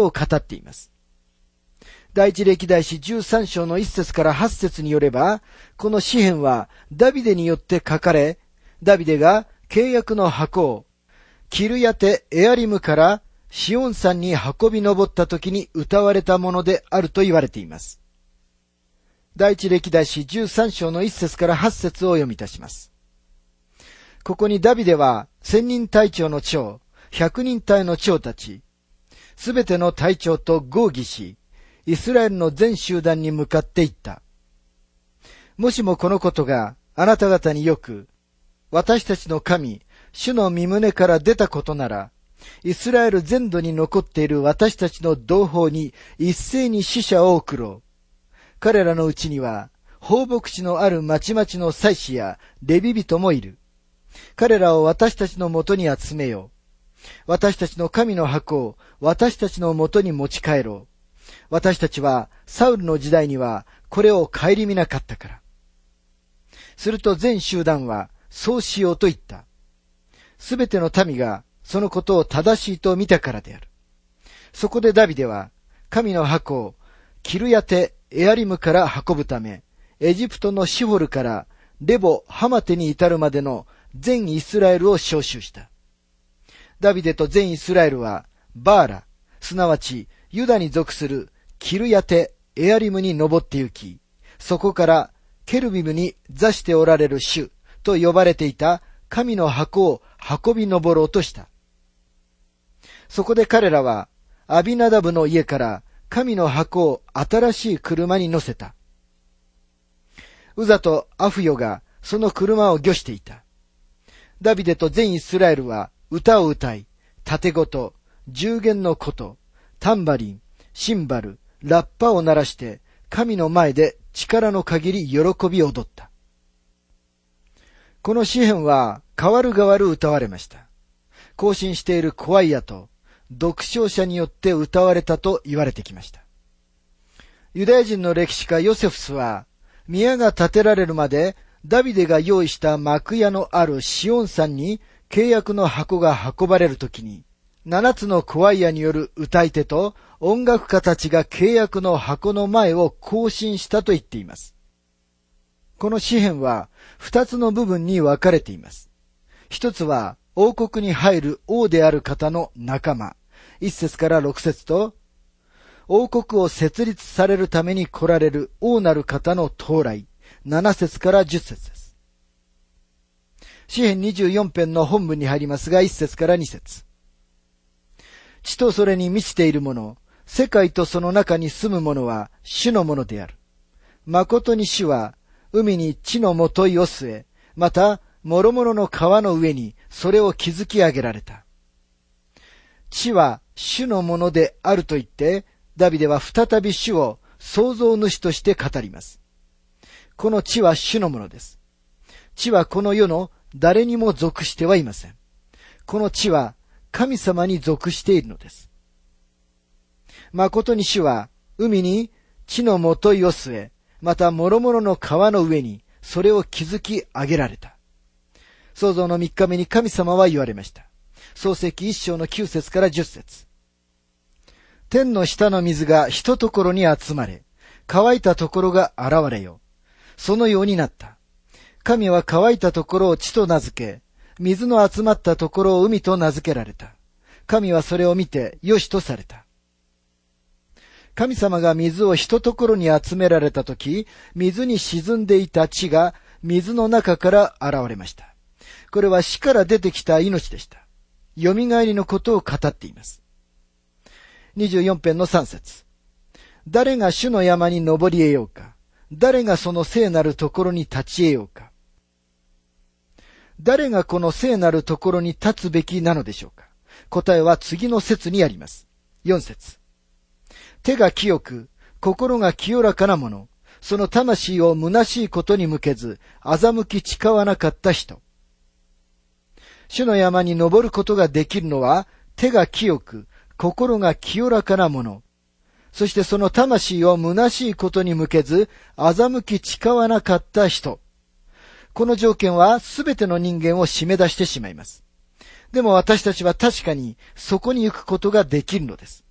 を語っています。第一歴代史13章の1節から8節によれば、この詩篇はダビデによって書かれ、ダビデが契約の箱をキルヤテ・エアリムからシオン山に運び上った時に歌われたものであると言われています。第一歴代史13章の1節から8節を読み出します。ここにダビデは1000人隊長の長、100人隊の長たち、すべての隊長と合議し、イスラエルの全集団に向かって言った。もしもこのことがあなた方によく、私たちの神、主の御胸から出たことなら、イスラエル全土に残っている私たちの同胞に一斉に死者を送ろう。彼らのうちには、放牧地のある町々の祭司やレビ人もいる。彼らを私たちのもとに集めよう。私たちの神の箱を私たちのもとに持ち帰ろう。私たちはサウルの時代にはこれを顧みなかったから。すると全集団はそうしようと言った。すべての民がそのことを正しいと見たからである。そこでダビデは神の箱をキルヤテ・エアリムから運ぶため、エジプトのシホルからレボ・ハマテに至るまでの全イスラエルを招集した。ダビデと全イスラエルはバーラ、すなわちユダに属するキルヤテ・エアリムに登って行き、そこからケルビムに座しておられる主と呼ばれていた神の箱を運び登ろうとした。そこで彼らはアビナダブの家から神の箱を新しい車に乗せた。ウザとアフヨがその車を御していた。ダビデと全イスラエルは歌を歌い、盾琴、十弦の琴、タンバリン、シンバル、ラッパを鳴らして神の前で力の限り喜び踊った。この詩篇は代わる代わる歌われました。行進しているコワイアと読唱者によって歌われたと言われてきました。ユダヤ人の歴史家ヨセフスは、宮が建てられるまでダビデが用意した幕屋のあるシオン山に契約の箱が運ばれるときに、7つのコワイアによる歌い手と音楽家たちが契約の箱の前を行進したと言っています。この詩篇は2つの部分に分かれています。一つは王国に入る王である方の仲間、1節から6節と、王国を設立されるために来られる王なる方の到来、7節から10節です。詩篇24編の本文に入りますが、1節から2節。地とそれに満ちているもの、世界とその中に住むものは主のものである。誠に主は海に地のもといを据え、また諸々の川の上にそれを築き上げられた。地は主のものであると言って、ダビデは再び主を創造主として語ります。この地は主のものです。地はこの世の誰にも属してはいません。この地は神様に属しているのです。誠に主は海に地のもといを据え、また諸々の川の上にそれを築き上げられた。創造の3日目に神様は言われました。創世記1章の9節から10節。天の下の水がひとところに集まれ、乾いたところが現れよ。そのようになった。神は乾いたところを地と名付け、水の集まったところを海と名付けられた。神はそれを見てよしとされた。神様が水をひとところに集められたとき、水に沈んでいた地が水の中から現れました。これは死から出てきた命でした。蘇りのことを語っています。24編の3節。誰が主の山に登り得ようか。誰がその聖なるところに立ち得ようか。誰がこの聖なるところに立つべきなのでしょうか。答えは次の節にあります。4節。手が清く、心が清らかな者、その魂を虚しいことに向けず、欺き誓わなかった人。主の山に登ることができるのは、手が清く、心が清らかな者、そしてその魂を虚しいことに向けず、欺き誓わなかった人。この条件はすべての人間を締め出してしまいます。でも私たちは確かにそこに行くことができるのです。